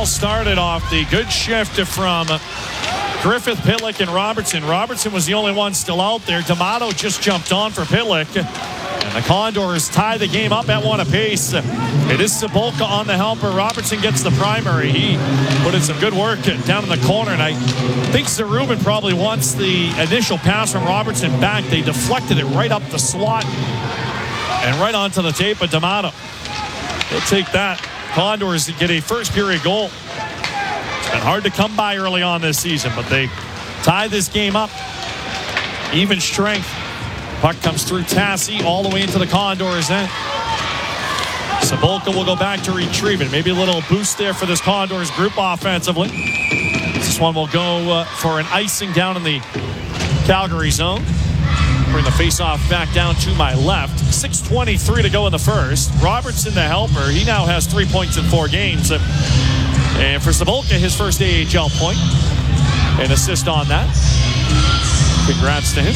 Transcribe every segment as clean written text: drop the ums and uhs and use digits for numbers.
all started off the good shift from Griffith, Pitlick, and Robertson. Robertson was the only one still out there. D'Amato just jumped on for Pitlick. And the Condors tie the game up at one apiece. It is Cibulka on the helper. Robertson gets the primary. He put in some good work down in the corner. And I think Zarubin probably wants the initial pass from Robertson back. They deflected it right up the slot and right onto the tape of D'Amato. He'll take that. Condors get a first period goal. It's been hard to come by early on this season, but they tie this game up. Even strength. Puck comes through Tassi all the way into the Condors then. Cibulka will go back to retrieve it. Maybe a little boost there for this Condors group offensively. This one will go for an icing down in the Calgary zone. Bring the faceoff back down to my left. 6:23 to go in the first. Robertson, the helper, he now has 3 points in 4 games. And for Cibulka, his first AHL point. An assist on that. Congrats to him.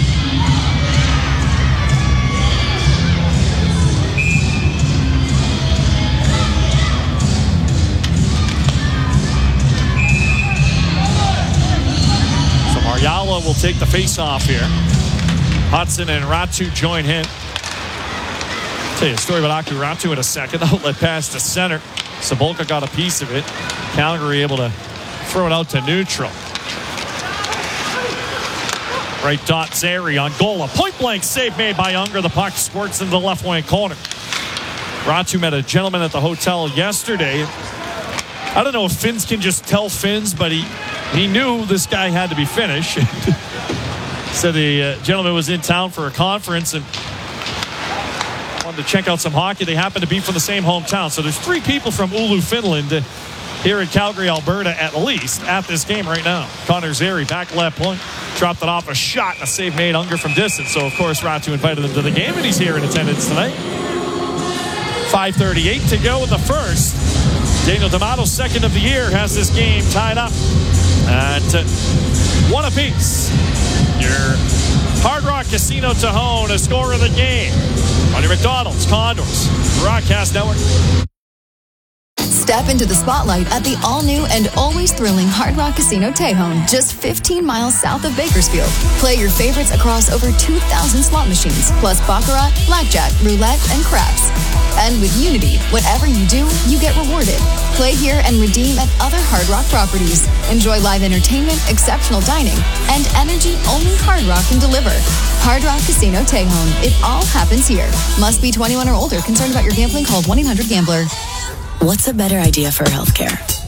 So Marjala will take the faceoff here. Hudson and Ratu join him. I'll tell you a story about Aku Ratu in a second. Outlet pass to center. Cibulka got a piece of it. Calgary able to throw it out to neutral. Right dot Zary on goal. A point-blank save made by Unger. The puck squirts into the left wing corner. Ratu met a gentleman at the hotel yesterday. I don't know if Finns can just tell Finns, but he knew this guy had to be Finnish. Said the gentleman was in town for a conference and wanted to check out some hockey. They happen to be from the same hometown. So there's 3 people from Oulu, Finland here in Calgary, Alberta, at least, at this game right now. Connor Zary, back left point. Dropped it off a shot, and a save made Unger from distance. So, of course, Ratu invited him to the game, and he's here in attendance tonight. 5:38 to go in the first. Daniel D'Amato, second of the year, has this game tied up at 1 apiece. Your Hard Rock Casino Tejon, a score of the game. On your McDonald's, Condors, Broadcast Network. Step into the spotlight at the all-new and always thrilling Hard Rock Casino Tejon, just 15 miles south of Bakersfield. Play your favorites across over 2,000 slot machines, plus baccarat, blackjack, roulette, and craps. And with Unity, whatever you do, you get rewarded. Play here and redeem at other Hard Rock properties. Enjoy live entertainment, exceptional dining, and energy only Hard Rock can deliver. Hard Rock Casino Tejon. It all happens here. Must be 21 or older. Concerned about your gambling? Call 1-800-GAMBLER. What's a better idea for healthcare?